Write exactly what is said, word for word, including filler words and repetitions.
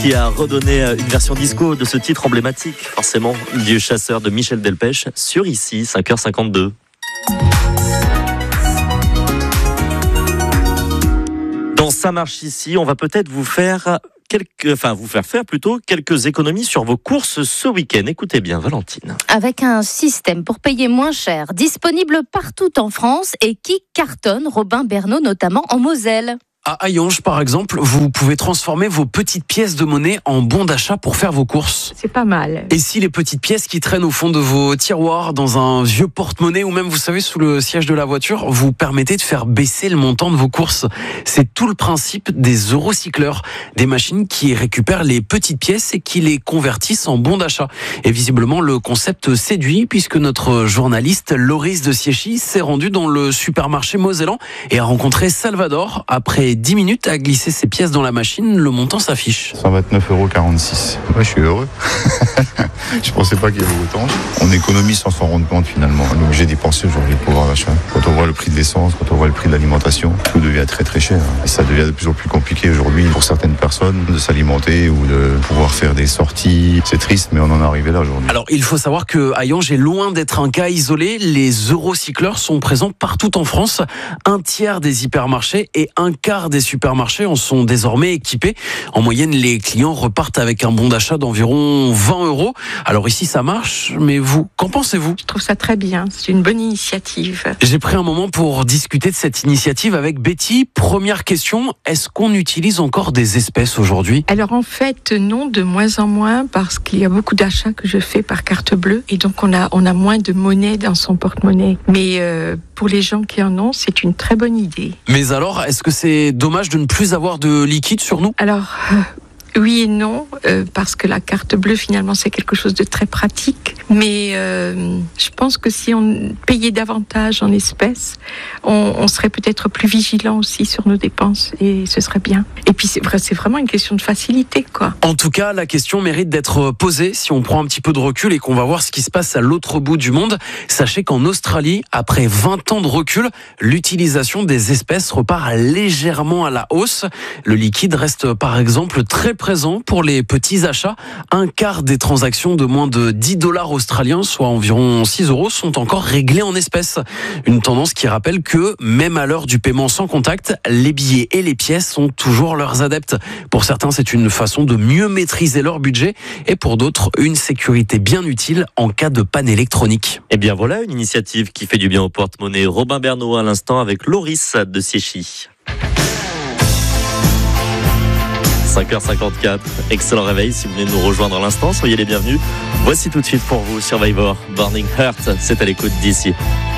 qui a redonné une version disco de ce titre emblématique, forcément, du chasseur de Michel Delpech, sur ici, cinq heures cinquante-deux. Dans Ça marche ici, on va peut-être vous faire quelques, enfin vous faire faire plutôt quelques économies sur vos courses ce week-end. Écoutez bien, Valentine. Avec un système pour payer moins cher, disponible partout en France et qui cartonne, Robin Bernot notamment en Moselle. À Hayange, par exemple, vous pouvez transformer vos petites pièces de monnaie en bons d'achat pour faire vos courses. C'est pas mal. Et si les petites pièces qui traînent au fond de vos tiroirs, dans un vieux porte-monnaie ou même, vous savez, sous le siège de la voiture, vous permettez de faire baisser le montant de vos courses. C'est tout le principe des eurocycleurs, des machines qui récupèrent les petites pièces et qui les convertissent en bons d'achat. Et visiblement, le concept séduit puisque notre journaliste Loris de Siechy s'est rendu dans le supermarché mosellan et a rencontré Salvador. Après dix minutes à glisser ses pièces dans la machine, le montant s'affiche. cent vingt-neuf euros quarante-six. Moi, je suis heureux. Je pensais pas qu'il y avait autant. On économise sans s'en rendre compte finalement. On est obligé d'y penser aujourd'hui, le pouvoir d'achat. Quand on voit le prix de l'essence, quand on voit le prix de l'alimentation, tout devient très très cher. Et ça devient de plus en plus compliqué aujourd'hui pour certaines personnes de s'alimenter ou de pouvoir faire des sorties. C'est triste, mais on en est arrivé là aujourd'hui. Alors, il faut savoir que Hayange est loin d'être un cas isolé. Les eurocycleurs sont présents partout en France. Un tiers des hypermarchés et un quart des supermarchés en sont désormais équipés. En moyenne, les clients repartent avec un bon d'achat d'environ vingt euros. Alors ici, ça marche, mais vous, qu'en pensez-vous ? Je trouve ça très bien, c'est une bonne initiative. J'ai pris un moment pour discuter de cette initiative avec Betty. Première question, est-ce qu'on utilise encore des espèces aujourd'hui ? Alors en fait, non, de moins en moins, parce qu'il y a beaucoup d'achats que je fais par carte bleue, et donc on a, on a moins de monnaie dans son porte-monnaie. Mais euh, pour les gens qui en ont, c'est une très bonne idée. Mais alors, est-ce que c'est dommage de ne plus avoir de liquide sur nous ? Alors, euh, oui et non, euh, parce que la carte bleue, finalement, c'est quelque chose de très pratique. Mais euh, je pense que si on payait davantage en espèces, on, on serait peut-être plus vigilant aussi sur nos dépenses, et ce serait bien. Et puis, c'est, vrai, c'est vraiment une question de facilité, quoi. En tout cas, la question mérite d'être posée si on prend un petit peu de recul et qu'on va voir ce qui se passe à l'autre bout du monde. Sachez qu'en Australie, après vingt ans de recul, l'utilisation des espèces repart légèrement à la hausse. Le liquide reste par exemple très présent pour les petits achats. Un quart des transactions de moins de dix dollars australiens, soit environ six euros, sont encore réglées en espèces. Une tendance qui rappelle que, même à l'heure du paiement sans contact, les billets et les pièces sont toujours leurs adeptes. Pour certains, c'est une façon de mieux maîtriser leur budget et pour d'autres, une sécurité bien utile en cas de panne électronique. Et bien voilà une initiative qui fait du bien au porte-monnaie. Robin Bernot à l'instant avec Loris de Siechy. cinq heures cinquante-quatre, excellent réveil. Si vous venez de nous rejoindre à l'instant, soyez les bienvenus. Voici tout de suite pour vous Survivor, Burning Heart, c'est à l'écoute d'ici.